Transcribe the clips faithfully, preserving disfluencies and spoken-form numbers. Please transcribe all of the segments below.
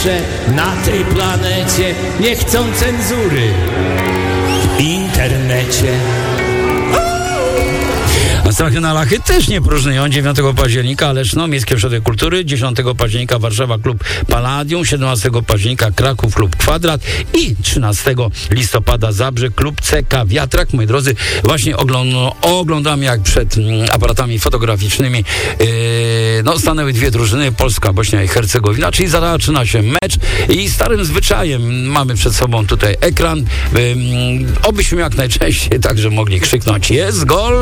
najlepsze na tej planecie. Nie chcą cenzury w internecie. A strachy na lachy też nie próżnują. dziewiątego października Leszno, Miejskie Ośrodek Kultury, dziesiątego października Warszawa, Klub Palladium, siedemnastego października Kraków, Klub Kwadrat i trzynastego listopada Zabrze, Klub C K Wiatrak. Moi drodzy, właśnie ogląd- oglądamy, jak przed mm, aparatami fotograficznymi yy, no, stanęły dwie drużyny, Polska, Bośnia i Hercegowina, czyli zaczyna się mecz i starym zwyczajem mamy przed sobą tutaj ekran, yy, obyśmy jak najczęściej także mogli krzyknąć: jest gol!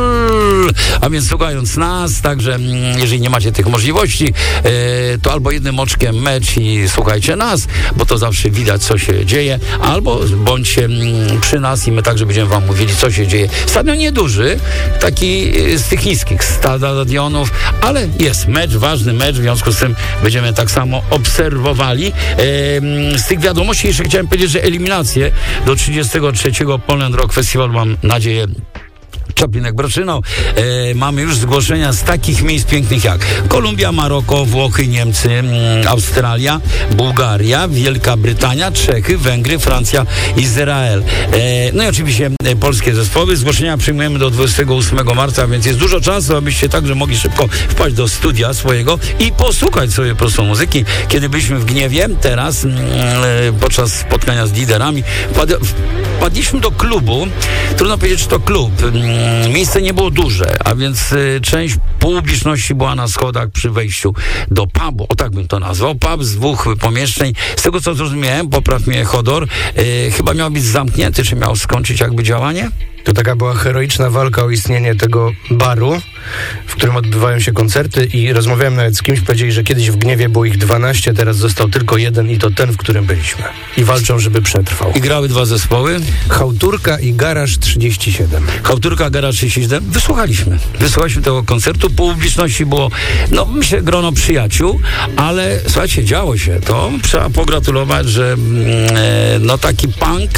A więc słuchając nas, także jeżeli nie macie tych możliwości, e, to albo jednym oczkiem mecz i słuchajcie nas, bo to zawsze widać, co się dzieje, albo bądźcie m, przy nas i my także będziemy wam mówili, co się dzieje. Stadion nieduży, taki z tych niskich stadionów, ale jest mecz, ważny mecz, w związku z tym będziemy tak samo obserwowali. E, z tych wiadomości jeszcze chciałem powiedzieć, że eliminacje do trzydziestego trzeciego Poland Rock Festival, mam nadzieję, Czaplinek Broczynał. E, mamy już zgłoszenia z takich miejsc pięknych jak Kolumbia, Maroko, Włochy, Niemcy, mm, Australia, Bułgaria, Wielka Brytania, Czechy, Węgry, Francja, Izrael. E, no i oczywiście e, polskie zespoły. Zgłoszenia przyjmujemy do dwudziestego ósmego marca, więc jest dużo czasu, abyście także mogli szybko wpaść do studia swojego i posłuchać sobie po prostu muzyki. Kiedy byliśmy w Gniewie, teraz mm, e, podczas spotkania z liderami, wpad, wpadliśmy do klubu. Trudno powiedzieć, czy to klub. Miejsce nie było duże, a więc y, część publiczności była na schodach przy wejściu do pubu, o tak bym to nazwał. Pub z dwóch pomieszczeń. Z tego, co zrozumiałem, popraw mnie Chodor, y, chyba miał być zamknięty, czy miał skończyć jakby działanie? To taka była heroiczna walka o istnienie tego baru, w którym odbywają się koncerty, i rozmawiałem nawet z kimś, powiedzieli, że kiedyś w Gniewie było ich dwanaście, teraz został tylko jeden i to ten, w którym byliśmy. I walczą, żeby przetrwał. I grały dwa zespoły? Chałturka i Garaż trzydzieści siedem. Chałturka, Garaż trzydzieści siedem. Wysłuchaliśmy. Wysłuchaliśmy tego koncertu. Po publiczności było, no myślę, grono przyjaciół, ale słuchajcie, działo się to. Trzeba pogratulować, że e, no taki punk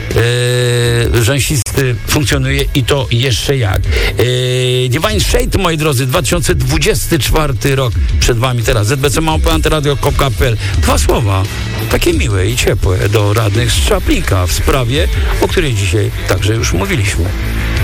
e, rzęsisty funkcjonuje i to jeszcze jak. E, Divine Shade, moi drodzy, dwa tysiące dwudziesty czwarty rok przed wami teraz. Z B C Małpa Antyradio kropka com kropka p l. Dwa słowa, takie miłe i ciepłe do radnych z Czaplinka w sprawie, o której dzisiaj także już mówiliśmy.